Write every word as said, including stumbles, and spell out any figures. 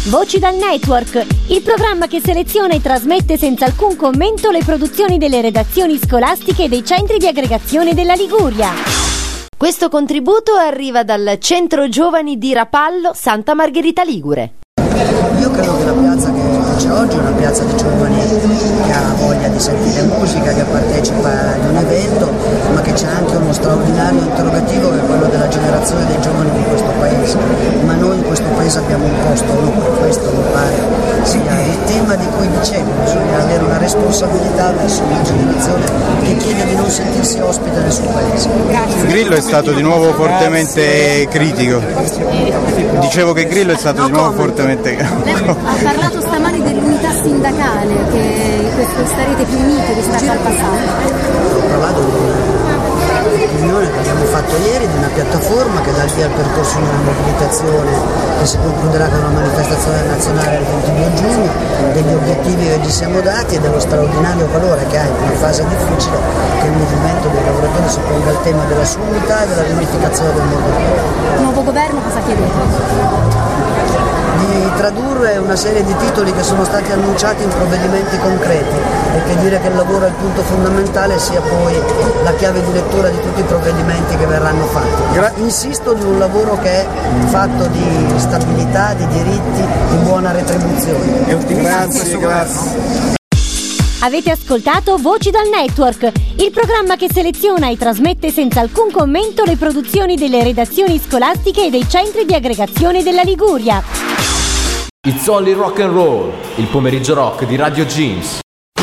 Voci dal Network, il programma che seleziona e trasmette senza alcun commento le produzioni delle redazioni scolastiche e dei centri di aggregazione della Liguria. Questo contributo arriva dal Centro Giovani di Rapallo, Santa Margherita Ligure. Io credo che la piazza che c'è oggi è una piazza di giovani che ha voglia di sentire musica, che partecipa ad un evento, ma che c'è anche uno straordinario interrogativo che è quello della generazione dei giovani di questo paese. Ma noi in questo paese abbiamo un posto, no, per questo mi pare sia il tema di cui dicevo, bisogna avere una responsabilità verso una generazione che chiede di non sentirsi ospite nel suo paese. Grillo è stato di nuovo fortemente critico. Dicevo che Grillo è stato di nuovo fortemente critico. Lei ha parlato stamani dell'unità sindacale, che questa rete più unita rispetto al passato. Ho parlato di una riunione che abbiamo fatto ieri, di una piattaforma che dà il via al percorso di una mobilitazione che si concluderà con una manifestazione nazionale il ventidue giugno, degli obiettivi che ci siamo dati e dello straordinario valore che ha in una fase difficile che il movimento dei lavoratori si ponga il tema della sua unità e della riunificazione del mondo. Nuovo governo cosa chiedete? Di tradurre una serie di titoli che sono stati annunciati in provvedimenti concreti e che dire che il lavoro è il punto fondamentale sia poi la chiave di lettura di tutti i provvedimenti che verranno fatti. Gra- Insisto di un lavoro che è fatto di stabilità, di diritti, di buona retribuzione. Grazie, grazie. Avete ascoltato Voci dal Network, il programma che seleziona e trasmette senza alcun commento le produzioni delle redazioni scolastiche e dei centri di aggregazione della Liguria. It's Only Rock and Roll, il pomeriggio rock di Radio Jeans.